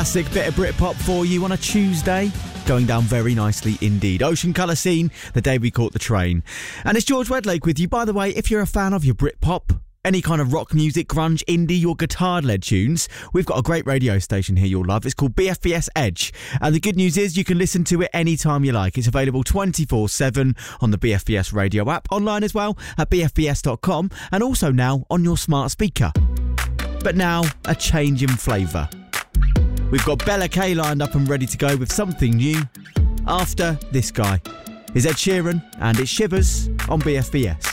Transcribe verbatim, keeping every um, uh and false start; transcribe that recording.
Classic bit of Britpop for you on a Tuesday. Going down very nicely indeed. Ocean Colour Scene, The Day We Caught the Train. And it's George Wedlake with you. By the way, if you're a fan of your Britpop, any kind of rock music, grunge, indie or guitar-led tunes, we've got a great radio station here you'll love. It's called B F B S Edge. And the good news is you can listen to it anytime you like. It's available twenty-four seven on the B F B S radio app, online as well at b f b s dot com, and also now on your smart speaker. But now, a change in flavour. We've got Bella K lined up and ready to go with something new. After this guy is Ed Sheeran, and it Shivers on B F B S.